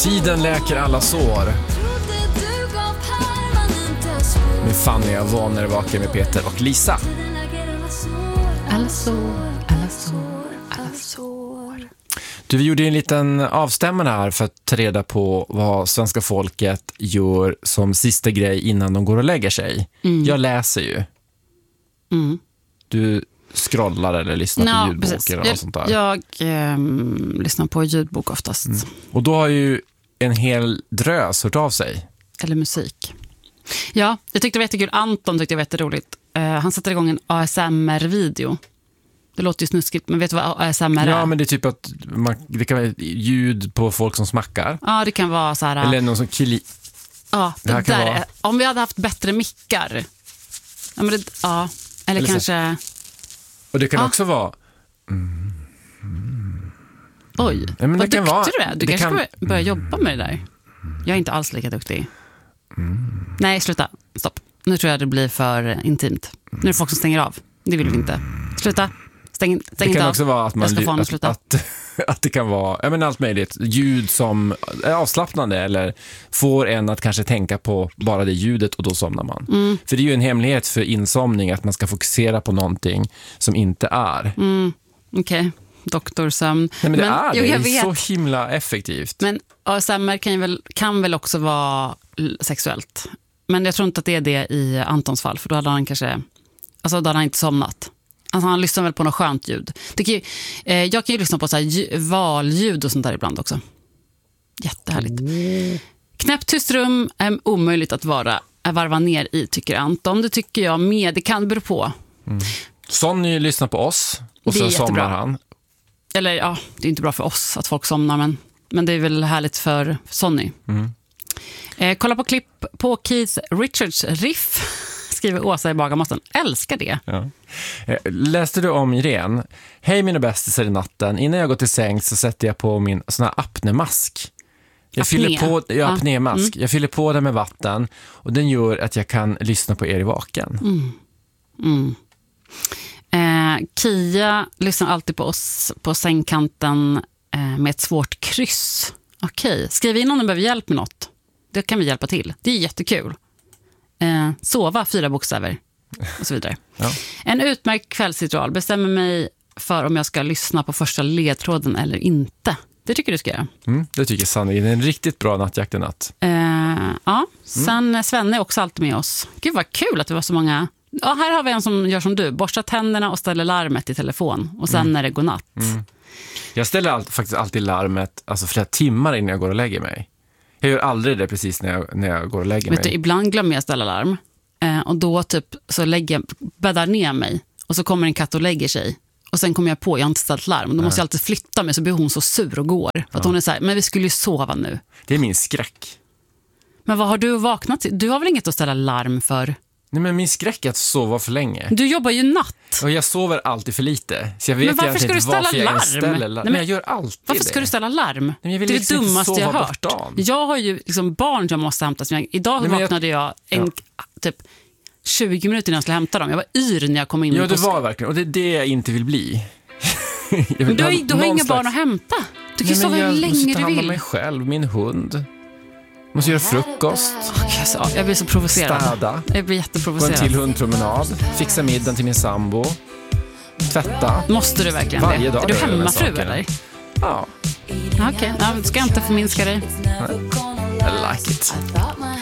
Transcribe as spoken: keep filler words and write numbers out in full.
Tiden läker alla sår. Med Fanny och Våner vakar med Peter och Lisa. Alla sår, alla sår, alla sår. Du, vi gjorde en liten avstämmande här för att ta reda på vad svenska folket gör som sista grej innan de går och lägger sig. Mm. Jag läser ju. Mm. Du scrollar eller lyssnar no, på ljudbok precis. eller något sånt där. Jag, jag eh, lyssnar på ljudbok oftast. Mm. Och då har ju en hel drös hört av sig. Eller musik. Ja, jag tyckte det var jättekul. Anton tyckte det var jätteroligt. Uh, han sätter igång en A S M R-video. Det låter ju snuskigt, men vet du vad A S M R är? Ja, men det är typ att man, det kan vara ljud på folk som smackar. Ja, det kan vara så här... Eller någon som killi... Ja, det, det där vara... är, om vi hade haft bättre mickar. Ja, men det, ja. Eller, eller kanske... Och det kan ja. också vara... Mm. Mm. Oj, ja, men vad det duktig vara... du är. Du det kanske kan... börjar börja jobba med det där. Jag är inte alls lika duktig. Mm. Nej, sluta. Stopp. Nu tror jag det blir för intimt. Nu är det folk som stänger av. Det vill vi inte. Sluta. Stäng, stäng det kan inte också av. vara att, man, att, att, att, att det kan vara jag menar, allt möjligt. Ljud som är avslappnande eller får en att kanske tänka på bara det ljudet och då somnar man. Mm. För det är ju en hemlighet för insomning att man ska fokusera på någonting som inte är. Mm. Okej. Okay. Doktorsömn. Nej, men det men, är det. Jo, det är så himla effektivt. Men A S M R kan väl, kan väl också vara sexuellt. Men jag tror inte att det är det i Antons fall. För då hade han kanske... Alltså då hade han inte somnat. Alltså han lyssnar väl på något skönt ljud. Det kan ju, eh, jag kan ju lyssna på så här valljud och sånt där ibland också. Jättehärligt. Mm. Knäppt tyst rum är omöjligt att vara, att varva ner i, tycker Anton. Det tycker jag med. Det kan bero på. Mm. Sonny lyssnar på oss och så somnar han. Eller ja, det är inte bra för oss att folk somnar, men, men det är väl härligt för Sonny. Mm. Eh, kolla på klipp på Keith Richards riff, skriver Åsa i Bagarmossen. Älskar det. Ja. Eh, läste du om Irene? Hej mina bästisar i natten. Innan jag går till säng så sätter jag på min sån här apnemask. Jag apné. fyller på ja, apnémask. Mm. Jag fyller på den med vatten och den gör att jag kan lyssna på er i vaken. Mm. Mm. Eh, Kia lyssnar alltid på oss på sängkanten eh, med ett svårt kryss. Okej, okay. Skriv in om du behöver hjälp med något. Det kan vi hjälpa till. Det är jättekul. Eh, sova, fyra bokstäver och så vidare. Ja. En utmärkt kvällsritual. Bestämmer mig för om jag ska lyssna på första ledtråden eller inte. Det tycker du ska göra. Mm, det tycker Sanne. Det är en riktigt bra nattjakt i natt. Eh, ja, sen mm. Svenne är också alltid med oss. Gud vad kul att det var så många... Ja, här har vi en som gör som du. Borstar tänderna och ställer larmet i telefon. Och sen mm. är det godnatt. Mm. Jag ställer all, faktiskt alltid larmet alltså flera timmar innan jag går och lägger mig. Jag gör aldrig det precis när jag, när jag går och lägger Vet mig. Du, ibland glömmer jag ställa larm. Eh, och då typ så lägger jag, bäddar ner mig. Och så kommer en katt och lägger sig. Och sen kommer jag på, jag har inte ställt larm. Då Nej. måste jag alltid flytta mig så blir hon så sur och går. För att ja. hon är så här, men vi skulle ju sova nu. Det är min skräck. Men vad har du vaknat till? Du har väl inget att ställa larm för? Nej, men min skräck är att sova för länge. Du jobbar ju natt. Och jag sover alltid för lite. Så jag vet men varför ska du ställa varför larm? Jag ställer larm. Nej, men jag gör alltid varför det. ska du ställa larm? Nej, jag vill det är liksom det dummaste jag har hört. Dagen. Jag har ju liksom barn som måste hämtas. Idag Nej, vaknade jag, jag en, ja. typ tjugo minuter innan jag skulle hämta dem. Jag var yr när jag kom in. Ja, det var verkligen. Och det är det jag inte vill bli. vill men du har, du har inga slags... barn att hämta. Du kan Nej, sova hur länge du vill. Jag måste ta hand om mig själv, min hund. Måste göra frukost. Okay, så, jag blir så provocerad. Städa. Jag blir jätteprovocerad. Gå en till hundpromenad. Fixa middagen till min sambo. Tvätta. Måste du verkligen Varje det? dag är du hemmafru eller? Ja. Okej, okay. ja, ska jag inte förminska dig. I like it.